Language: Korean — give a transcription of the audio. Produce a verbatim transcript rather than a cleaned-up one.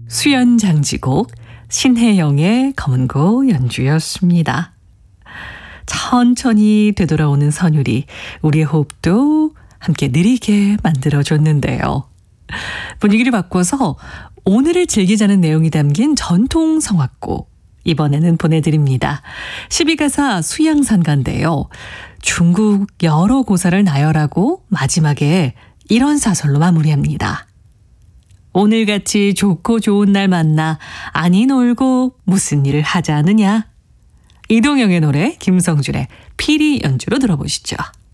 수연 장지곡 신혜영의 검은고 연주였습니다. 천천히 되돌아오는 선율이 우리의 호흡도 함께 느리게 만들어줬는데요. 분위기를 바꿔서 오늘을 즐기자는 내용이 담긴 전통 성악곡 이번에는 보내드립니다. 십이 가사 수양산가인데요. 중국 여러 고사를 나열하고 마지막에 이런 사설로 마무리합니다. 오늘같이 좋고 좋은 날 만나 아니 놀고 무슨 일을 하자 하느냐. 이동영의 노래 김성준의 피리 연주로 들어보시죠.